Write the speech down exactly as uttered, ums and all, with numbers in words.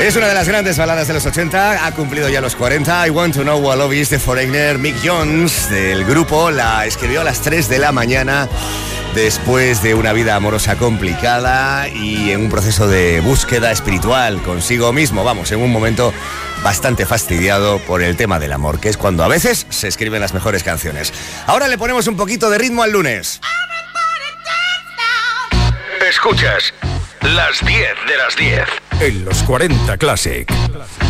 Es una de las grandes baladas de los ochenta, ha cumplido ya los cuarenta. I Want to Know What Love Is de Foreigner. Mick Jones, del grupo, la escribió a las tres de la mañana después de una vida amorosa complicada y en un proceso de búsqueda espiritual consigo mismo. Vamos, en un momento bastante fastidiado por el tema del amor, que es cuando a veces se escriben las mejores canciones. Ahora le ponemos un poquito de ritmo al lunes. Escuchas las diez de las diez en los cuarenta Classic.